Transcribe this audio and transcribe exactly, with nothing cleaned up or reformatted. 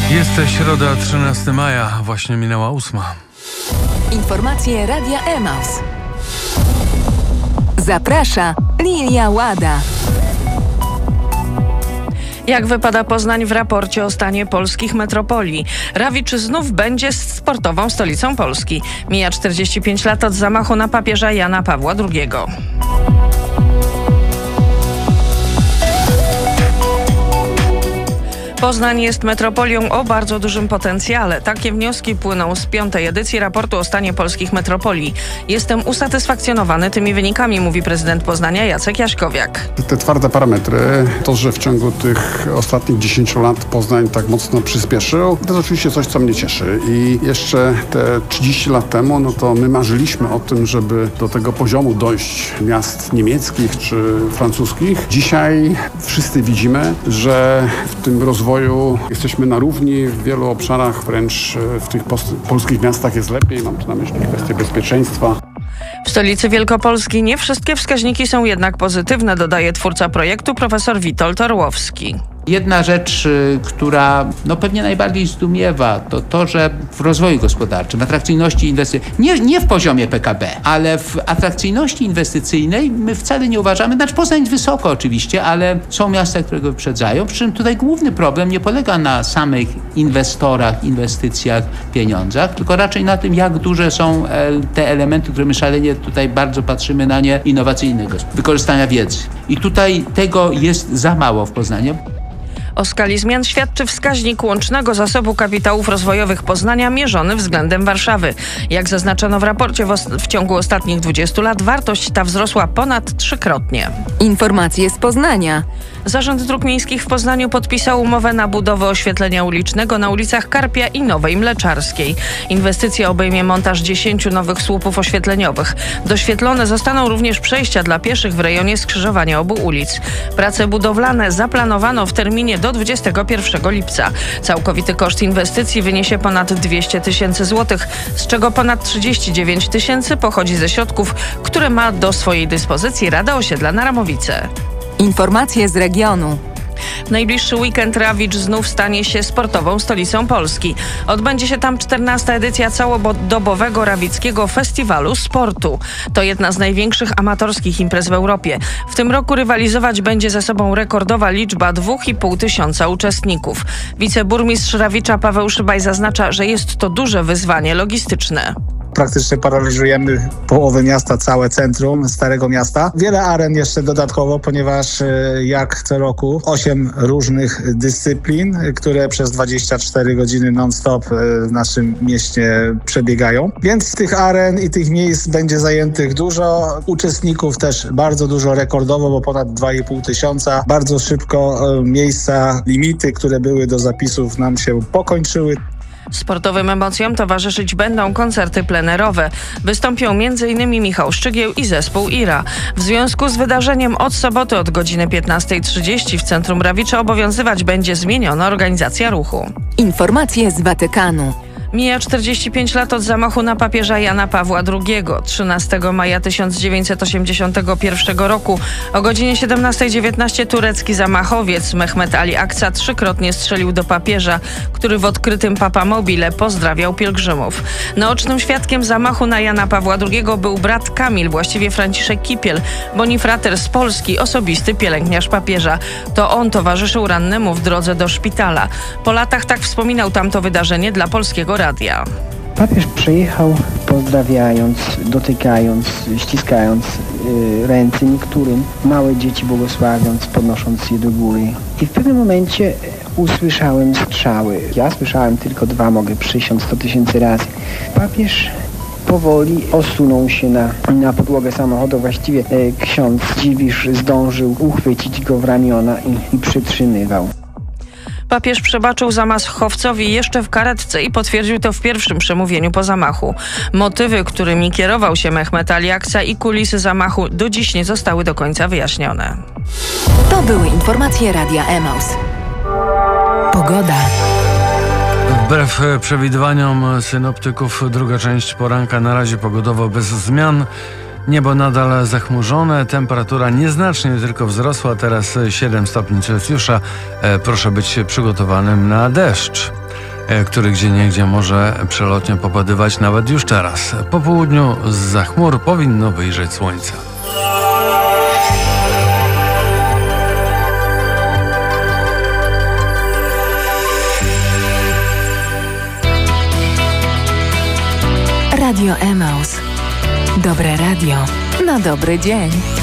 Jest środa, trzynastego maja, właśnie minęła ósma. Informacje Radia Emaus. Zaprasza Lilia Łada. Jak wypada Poznań w raporcie o stanie polskich metropolii? Rawicz znów będzie sportową stolicą Polski. Mija czterdzieści pięć lat od zamachu na papieża Jana Pawła drugiego. Poznań jest metropolią o bardzo dużym potencjale. Takie wnioski płyną z piątej edycji raportu o stanie polskich metropolii. Jestem usatysfakcjonowany tymi wynikami, mówi prezydent Poznania Jacek Jaśkowiak. Te twarde parametry, to, że w ciągu tych ostatnich dziesięciu lat Poznań tak mocno przyspieszył, to jest oczywiście coś, co mnie cieszy. I jeszcze te trzydzieści lat temu, no to my marzyliśmy o tym, żeby do tego poziomu dojść miast niemieckich czy francuskich. Dzisiaj wszyscy widzimy, że w tym rozwoju jesteśmy na równi, w wielu obszarach wręcz w tych polskich miastach jest lepiej. Mam tu na myśli kwestię bezpieczeństwa. W stolicy Wielkopolski nie wszystkie wskaźniki są jednak pozytywne, dodaje twórca projektu profesor Witold Orłowski. Jedna rzecz, która no pewnie najbardziej zdumiewa, to to, że w rozwoju gospodarczym, atrakcyjności inwestycyjnej, nie, nie w poziomie P K B, ale w atrakcyjności inwestycyjnej my wcale nie uważamy, znaczy Poznań jest wysoko oczywiście, ale są miasta, które go wyprzedzają, przy czym tutaj główny problem nie polega na samych inwestorach, inwestycjach, pieniądzach, tylko raczej na tym, jak duże są te elementy, które my szalenie tutaj bardzo patrzymy na nie, innowacyjnego wykorzystania wiedzy. I tutaj tego jest za mało w Poznaniu. O skali zmian świadczy wskaźnik łącznego zasobu kapitałów rozwojowych Poznania mierzony względem Warszawy. Jak zaznaczono w raporcie, w, w ciągu ostatnich dwudziestu lat wartość ta wzrosła ponad trzykrotnie. Informacje z Poznania. Zarząd Dróg Miejskich w Poznaniu podpisał umowę na budowę oświetlenia ulicznego na ulicach Karpia i Nowej Mleczarskiej. Inwestycja obejmie montaż dziesięciu nowych słupów oświetleniowych. Doświetlone zostaną również przejścia dla pieszych w rejonie skrzyżowania obu ulic. Prace budowlane zaplanowano w terminie do dwudziestego pierwszego lipca. Całkowity koszt inwestycji wyniesie ponad dwieście tysięcy złotych, z czego ponad trzydzieści dziewięć tysięcy pochodzi ze środków, które ma do swojej dyspozycji Rada Osiedla Ramowice. Informacje z regionu. W najbliższy weekend Rawicz znów stanie się sportową stolicą Polski. Odbędzie się tam czternasta edycja całodobowego Rawickiego Festiwalu Sportu. To jedna z największych amatorskich imprez w Europie. W tym roku rywalizować będzie ze sobą rekordowa liczba dwóch i pół tysiąca uczestników. Wiceburmistrz Rawicza Paweł Szybaj zaznacza, że jest to duże wyzwanie logistyczne. Praktycznie paraliżujemy połowę miasta, całe centrum Starego Miasta. Wiele aren jeszcze dodatkowo, ponieważ jak co roku osiem różnych dyscyplin, które przez dwadzieścia cztery godziny non-stop w naszym mieście przebiegają. Więc tych aren i tych miejsc będzie zajętych dużo. Uczestników też bardzo dużo, rekordowo, bo ponad dwa i pół tysiąca. Bardzo szybko miejsca, limity, które były do zapisów, nam się pokończyły. Sportowym emocjom towarzyszyć będą koncerty plenerowe. Wystąpią między innymi Michał Szczygieł i zespół Ira. W związku z wydarzeniem od soboty od godziny piętnastej trzydzieści w centrum Rawicza obowiązywać będzie zmieniona organizacja ruchu. Informacje z Watykanu. Mija czterdzieści pięć lat od zamachu na papieża Jana Pawła drugiego. trzynastego maja tysiąc dziewięćset osiemdziesiątego pierwszego roku o godzinie siedemnastej dziewiętnaście turecki zamachowiec Mehmet Ali Akça trzykrotnie strzelił do papieża, który w odkrytym Papamobile pozdrawiał pielgrzymów. Naocznym świadkiem zamachu na Jana Pawła drugiego był brat Kamil, właściwie Franciszek Kipiel, bonifrater z Polski, osobisty pielęgniarz papieża. To on towarzyszył rannemu w drodze do szpitala. Po latach tak wspominał tamto wydarzenie dla Polskiego Radia. Papież przyjechał pozdrawiając, dotykając, ściskając y, ręce niektórym, małe dzieci błogosławiąc, podnosząc je do góry. I w pewnym momencie usłyszałem strzały. Ja słyszałem tylko dwa, mogę przysiąc sto tysięcy razy. Papież powoli osunął się na, na podłogę samochodu. Właściwie y, ksiądz Dziwisz zdążył uchwycić go w ramiona i, i przytrzymywał. Papież przebaczył zamachowcowi jeszcze w karetce i potwierdził to w pierwszym przemówieniu po zamachu. Motywy, którymi kierował się Mehmet Ali Akça i kulisy zamachu do dziś nie zostały do końca wyjaśnione. To były informacje Radia Emaus. Pogoda. Wbrew przewidywaniom synoptyków druga część poranka na razie pogodowo bez zmian. Niebo nadal zachmurzone, temperatura nieznacznie tylko wzrosła, teraz siedem stopni Celsjusza. E, proszę być przygotowanym na deszcz. e, który gdzieniegdzie może przelotnie popadywać nawet już teraz. Po południu zza chmur powinno wyjrzeć słońce. Radio Emaus. Dobre radio na dobry dzień.